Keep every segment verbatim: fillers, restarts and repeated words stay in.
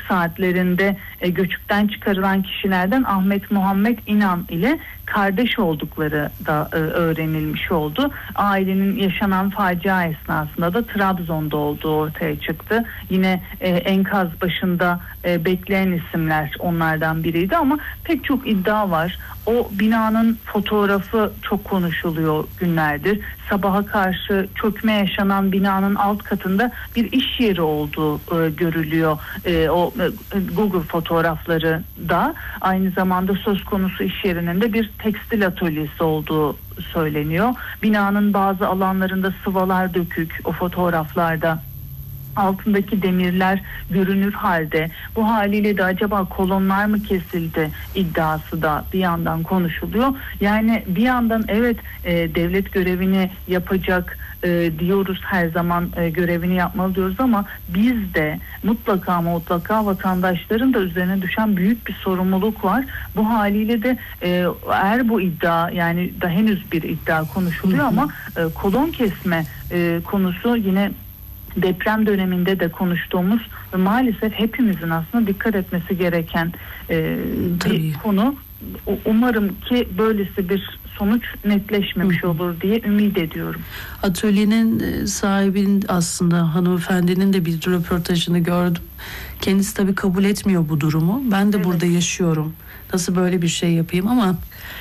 saatlerinde e, göçükten çıkarılan kişilerden Ahmet Muhammed İnan ile kardeş oldukları da e, öğrenilmiş oldu. Ailenin yaşanan facia esnasında da Trabzon'da olduğu ortaya çıktı. Yine e, enkaz başında e, bekleyen isimler onlardan biriydi ama pek çok iddia var. O binanın fotoğrafı çok konuşuluyor günlerdir. Sabaha karşı çökme yaşanan binanın alt katında bir iş yeri olduğu e, görülüyor. E, o e, Google fotoğrafları da aynı zamanda söz konusu iş yerinin de bir tekstil atölyesi olduğu söyleniyor. Binanın bazı alanlarında sıvalar dökük o fotoğraflarda. Altındaki demirler görünür halde. Bu haliyle de acaba kolonlar mı kesildi iddiası da bir yandan konuşuluyor. Yani bir yandan evet e, devlet görevini yapacak e, diyoruz, her zaman e, görevini yapmalı diyoruz ama biz de mutlaka ama mutlaka vatandaşların da üzerine düşen büyük bir sorumluluk var. Bu haliyle de e, eğer bu iddia, yani da henüz bir iddia konuşuluyor hı hı. ama e, kolon kesme e, konusu yine deprem döneminde de konuştuğumuz ve maalesef hepimizin aslında dikkat etmesi gereken e, bir konu. Umarım ki böylesi bir sonuç netleşmemiş Hı. olur diye ümit ediyorum. Atölyenin sahibinin, aslında hanımefendinin de bir röportajını gördüm. Kendisi tabii kabul etmiyor bu durumu. Ben de evet. burada yaşıyorum. Nasıl böyle bir şey yapayım, ama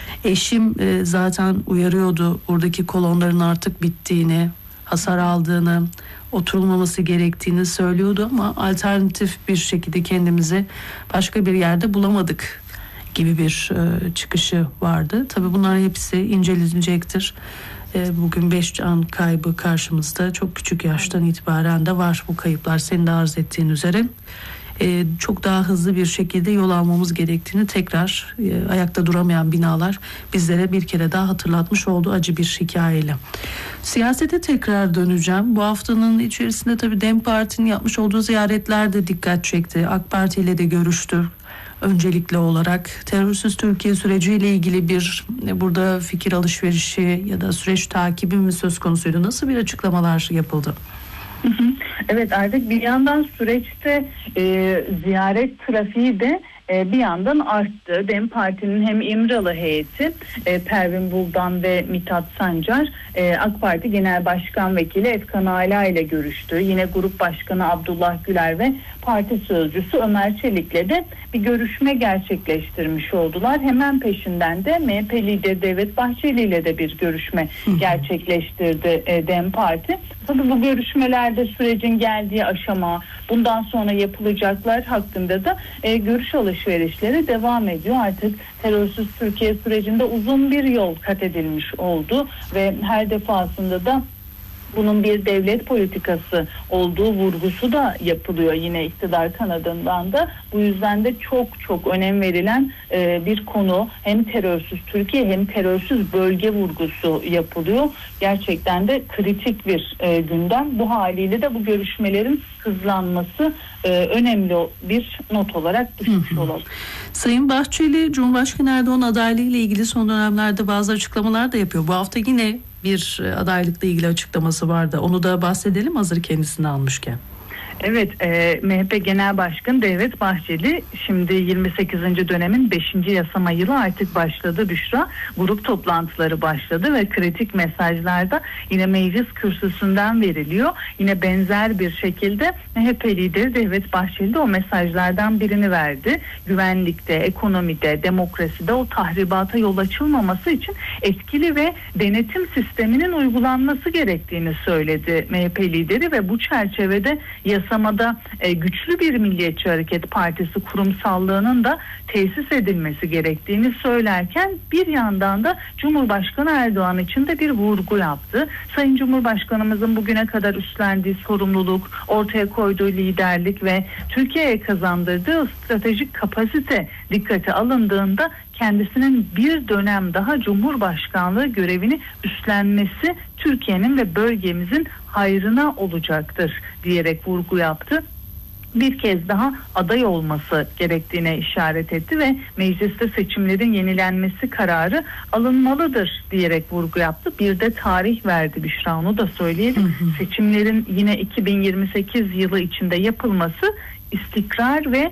eşim zaten uyarıyordu buradaki kolonların artık bittiğini, hasar aldığını, oturulmaması gerektiğini söylüyordu ama alternatif bir şekilde kendimizi başka bir yerde bulamadık gibi bir e, çıkışı vardı. Tabii bunlar hepsi incelenecektir. E, bugün beş can kaybı karşımızda. Çok küçük yaştan itibaren de var bu kayıplar. Senin de arz ettiğin üzere. E, çok daha hızlı bir şekilde yol almamız gerektiğini tekrar e, ayakta duramayan binalar bizlere bir kere daha hatırlatmış oldu acı bir hikayeyle. Siyasete tekrar döneceğim. Bu haftanın içerisinde tabii DEM Parti'nin yapmış olduğu ziyaretler de dikkat çekti. AK Parti ile de görüştü. Öncelikli olarak terörsüz Türkiye süreciyle ilgili bir burada fikir alışverişi ya da süreç takibi mi söz konusuydu? Nasıl bir açıklamalar yapıldı? Evet, artık bir yandan süreçte e, ziyaret trafiği de e, bir yandan arttı. DEM Parti'nin hem İmralı heyeti e, Pervin Buldan ve Mithat Sancar e, AK Parti Genel Başkan Vekili Efkan Ala ile görüştü. Yine Grup Başkanı Abdullah Güler ve Parti Sözcüsü Ömer Çelik'le de bir görüşme gerçekleştirmiş oldular. Hemen peşinden de M H P lideri Devlet Bahçeli ile de bir görüşme gerçekleştirdi e, DEM Parti. Tabii bu görüşmelerde sürecin geldiği aşama, bundan sonra yapılacaklar hakkında da e, görüş alışverişleri devam ediyor. Artık terörsüz Türkiye sürecinde uzun bir yol kat edilmiş oldu ve her defasında da bunun bir devlet politikası olduğu vurgusu da yapılıyor yine iktidar kanadından da. Bu yüzden de çok çok önem verilen e, bir konu. Hem terörsüz Türkiye hem terörsüz bölge vurgusu yapılıyor. Gerçekten de kritik bir e, gündem. Bu haliyle de bu görüşmelerin hızlanması e, önemli bir not olarak düşmüş olalım. Sayın Bahçeli, Cumhurbaşkanı Erdoğan adaylığı ile ilgili son dönemlerde bazı açıklamalar da yapıyor. Bu hafta yine bir adaylıkla ilgili açıklaması vardı. Onu da bahsedelim hazır kendisini almışken. Evet, e, M H P Genel Başkanı Devlet Bahçeli şimdi yirmi sekizinci dönemin beşinci yasama yılı artık başladı Büşra. Grup toplantıları başladı ve kritik mesajlarda yine meclis kürsüsünden veriliyor. Yine benzer bir şekilde M H P lideri Devlet Bahçeli de o mesajlardan birini verdi. Güvenlikte, ekonomide, demokraside o tahribata yol açılmaması için etkili ve denetim sisteminin uygulanması gerektiğini söyledi M H P lideri ve bu çerçevede yasamada e, güçlü bir Milliyetçi Hareket Partisi kurumsallığının da tesis edilmesi gerektiğini söylerken bir yandan da Cumhurbaşkanı Erdoğan için de bir vurgu yaptı. Sayın Cumhurbaşkanımızın bugüne kadar üstlendiği sorumluluk, ortaya koyduğu liderlik ve Türkiye'ye kazandırdığı stratejik kapasite dikkate alındığında kendisinin bir dönem daha Cumhurbaşkanlığı görevini üstlenmesi Türkiye'nin ve bölgemizin hayrına olacaktır diyerek vurgu yaptı. Bir kez daha aday olması gerektiğine işaret etti ve mecliste seçimlerin yenilenmesi kararı alınmalıdır diyerek vurgu yaptı. Bir de tarih verdi Büşra, onu da söyleyelim. Hı hı. Seçimlerin yine iki bin yirmi sekiz yılı içinde yapılması istikrar ve